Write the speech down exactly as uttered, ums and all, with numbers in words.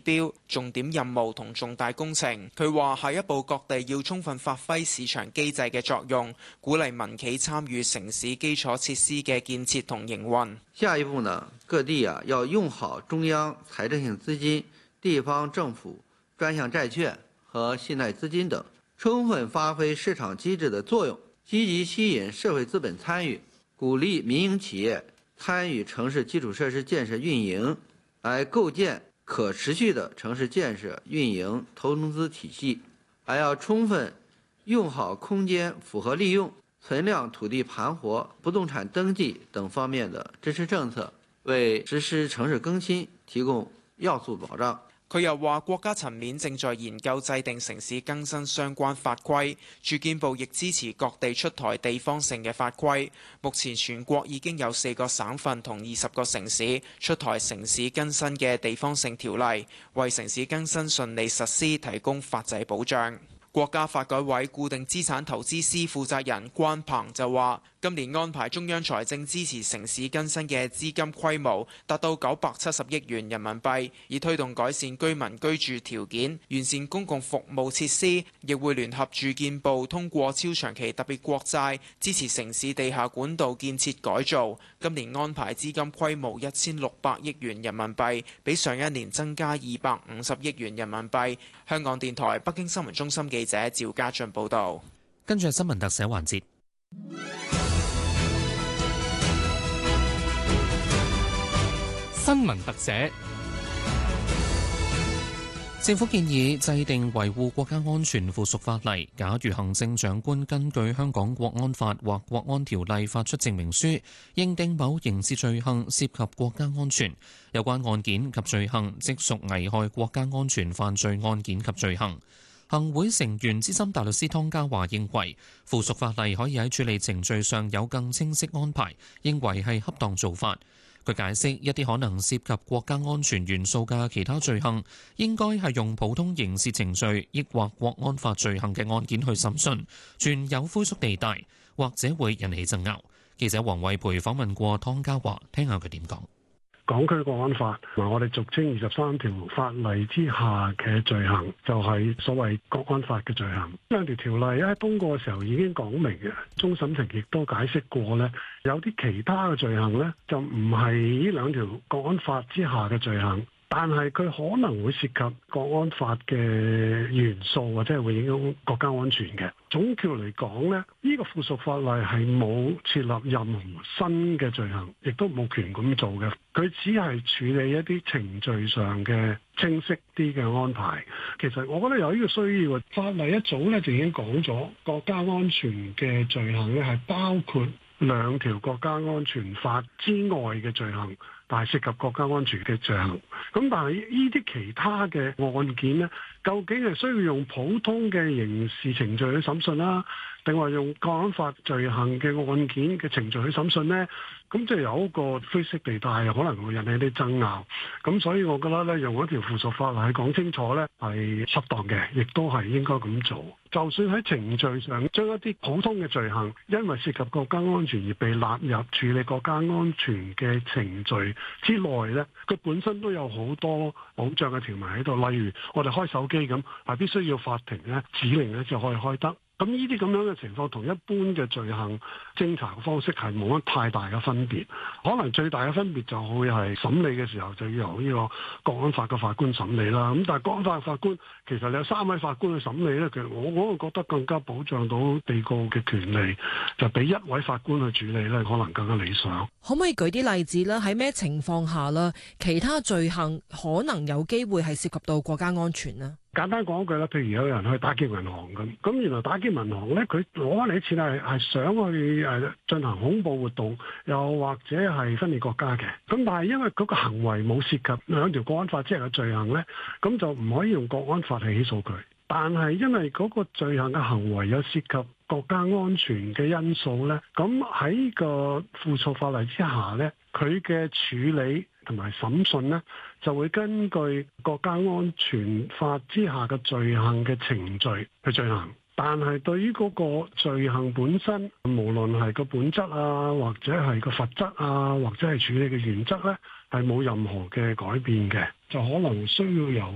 標、重點任務同重大工程。佢話下一步各地要充分發揮市場機制嘅作用，鼓勵民企參與城市基礎設施嘅建設同營運。 下一步呢，各地啊要用好中央財政性資金、地方政府專項債券和信貸資金等，充分發揮市場機制的作用，積極吸引社會資本參與，鼓勵民營企業參與城市基礎設施建設運營，來構建可持續的城市建設運營投資體系。還要充分用好空間複合利用、存量土地盤活、不動產登記等方面的支持政策，為實施城市更新提供要素保障。 佢又話，國家層面正在研究制定城市更新相關法規，住建部亦支持各地出台地方性嘅法規。目前全國已經有四個省份同二十個城市出台城市更新嘅地方性條例，為城市更新順利實施提供法制保障。國家發改委固定資產投資司負責人關鵬就話，今年安排中央財政支持城市更新嘅資金規模達到九百七十億元人民幣，以推動改善居民居住條件、完善公共服務設施，亦會聯合住建部通過超長期特別國債支持城市地下管道建設改造。今年安排資金規模一千六百億元人民幣，比上一年增加二百五十億元人民幣。香港電台北京新聞中心記者趙家俊報道。 跟住係新聞特寫環節。 新聞特寫。 政府建議制定維護國家安全附屬法例，假如行政長官根據香港國安法或國安條例發出證明書，認定某刑事罪行涉及國家安全，有關案件及罪行即屬危害國家安全犯罪案件及罪行。行會成員資深大律師湯家驊認為，附屬法例可以喺處理程序上有更清晰安排，認為係恰當做法。佢解釋，一啲可能涉及國家安全元素嘅其他罪行，應該係用普通刑事程序，抑或國安法罪行嘅案件去審訊，存有灰縮地帶，或者會引起爭拗。記者黃慧培訪問過湯家驊，聽下佢點講。 港區國安法同埋我哋俗稱二十三條法例之下嘅罪行，就係所謂國安法嘅罪行。兩條條例喺通過嘅時候已經講明嘅，終審庭亦都解釋過呢，有啲其他嘅罪行呢，就唔係呢兩條國安法之下嘅罪行。但係佢可能會涉及國安法嘅元素，或者係會影響國家安全嘅。總括嚟講呢，呢個附屬法例係冇設立任何新嘅罪行，亦都冇權咁做嘅。佢只係處理一啲程序上嘅清晰啲嘅安排。其實我覺得有呢個需要，法例一早咧就已經講咗國家安全嘅罪行咧係包括兩條國家安全法之外嘅罪行，但係涉及國家安全嘅罪行。咁但係呢啲其他嘅案件呢，究竟係需要用普通嘅刑事程序去審訊啦，定話用國安法罪行嘅案件嘅程序去審訊呢？咁即係有一個灰色地帶，可能會引起啲爭拗。咁所以我覺得咧，用一條附屬法例去講清楚咧，係恰當嘅，亦都係應該咁做。就算喺程序上將一啲普通嘅罪行，因為涉及國家安全而被納入處理國家安全嘅程序之內咧，佢本身都有好多保障嘅條文喺度。例如我哋開手機咁，係必須要法庭咧指令咧就可以開得。咁呢啲咁樣嘅情況同一般嘅罪行偵查嘅方式係冇乜太大嘅分別，可能最大嘅分別就會係審理嘅時候就要由呢個國安法嘅法官審理啦。咁但係國安法嘅法官其實你有三位法官去審理咧，其實我我會覺得更加保障到被告嘅權利，就俾一位法官去處理咧，可能更加理想。 可唔可以舉啲例子咧？喺咩情況下啦，其他罪行可能有機會係涉及到國家安全呢？ 簡單講一句啦，譬如有人去打劫銀行咁，咁原來打劫銀行咧，佢攞翻嚟啲錢係係想去誒進行恐怖活動，又或者係分裂國家嘅。咁但係因為嗰個行為冇涉及兩條國安法之下嘅罪行咧，咁就唔可以用國安法去起訴佢。但係因為嗰個罪行嘅行為有涉及國家安全嘅因素咧，咁喺個附屬法例之下咧，佢嘅處理同埋審訊呢，就會根據國家安全法之下嘅罪行嘅程序去進行。但係對於嗰個罪行本身，無論係個本質啊，或者係個罰則啊，或者係處理嘅原則呢，係冇任何嘅改變嘅，就可能需要由